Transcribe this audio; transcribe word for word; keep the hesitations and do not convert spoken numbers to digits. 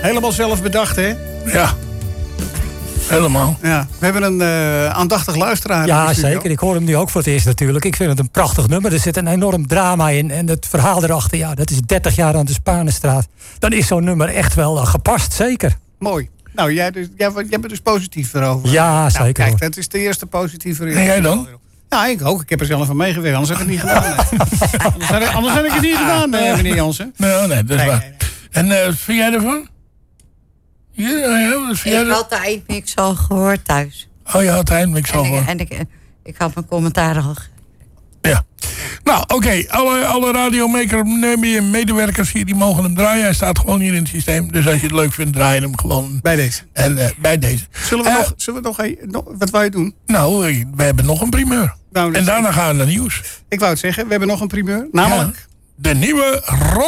Helemaal zelf bedacht, hè? Ja. Helemaal. Ja. We hebben een uh, aandachtig luisteraar. Ja, zeker. Ik hoor hem nu ook voor het eerst natuurlijk. Ik vind het een prachtig nummer. Er zit een enorm drama in. En het verhaal erachter, ja, dat is dertig jaar aan de Spanenstraat. Dan is zo'n nummer echt wel uh, gepast, zeker. Mooi. Nou, jij, dus, jij, jij bent dus positief erover. Ja, nou, zeker. Kijk, hoor. dat is de eerste positieve En jij dan? Ja, ik ook. Ik heb er zelf van meegewerkt. Anders heb ik het niet gedaan. anders, had ik, anders heb ik het niet gedaan, uh, meneer Jansen. Nee, nee, dat is nee, waar. Nee, nee. En uh, wat vind jij ervan? Ja, ja, wat vind jij ik had de eindmix al gehoord thuis. Oh, je had de eindmix al en gehoord. Ik, en ik, ik had mijn commentaar al. Ja. Nou, oké. Okay. Alle, alle radiomaker medewerkers hier, die mogen hem draaien. Hij staat gewoon hier in het systeem. Dus als je het leuk vindt, draai je hem gewoon. Bij deze. En uh, bij deze. Zullen we uh, nog... Zullen we nog, een, nog wat wou je doen? Nou, we hebben nog een primeur. Nou, en daarna gaan we naar nieuws. Ik wou het zeggen, we hebben nog een primeur. Namelijk... Ja, de nieuwe